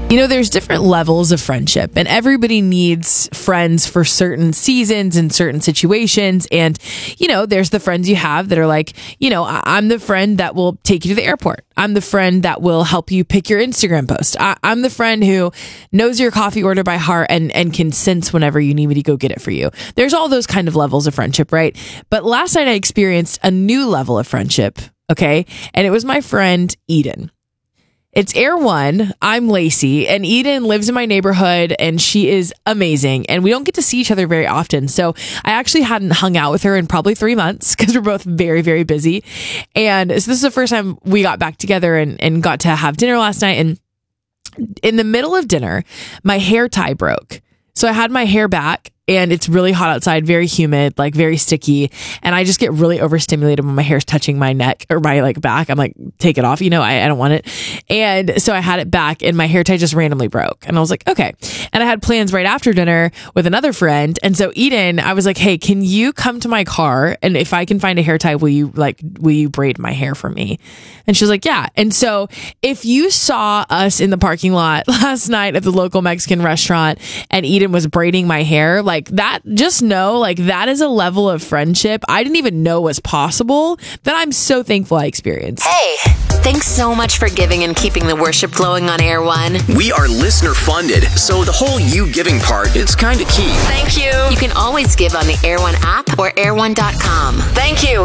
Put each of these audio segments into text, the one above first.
There's different levels of friendship, and everybody needs friends for certain seasons and certain situations. And, there's the friends you have that are like, I'm the friend that will take you to the airport. I'm the friend that will help you pick your Instagram post. I'm the friend who knows your coffee order by heart and can sense whenever you need me to go get it for you. There's all those kind of levels of friendship, right? But last night I experienced a new level of friendship, okay? And it was my friend Eden. It's Air One. I'm Lacey, and Eden lives in my neighborhood, and she is amazing. And we don't get to see each other very often. So I actually hadn't hung out with her in probably 3 months because we're both very, very busy. And so this is the first time we got back together and got to have dinner last night. And in the middle of dinner, my hair tie broke. So I had my hair back, and it's really hot outside, very humid, like very sticky. And I just get really overstimulated when my hair's touching my neck or my back. I'm like, take it off. I don't want it. And so I had it back, and my hair tie just randomly broke. And I was like, okay. And I had plans right after dinner with another friend. And so Eden, I was like, hey, can you come to my car? And if I can find a hair tie, will you braid my hair for me? And she was like, yeah. And so if you saw us in the parking lot last night at the local Mexican restaurant and Eden was braiding my hair, that, just know, that is a level of friendship I didn't even know was possible that I'm so thankful I experienced. Hey, thanks so much for giving and keeping the worship flowing on Air One. We are listener funded, so the whole you giving part is kind of key. Thank you. You can always give on the Air One app or air1.com. Thank you.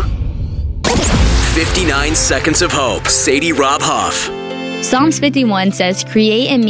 59 Seconds of Hope. Sadie Rob Huff. Psalms 51 says, "Create in me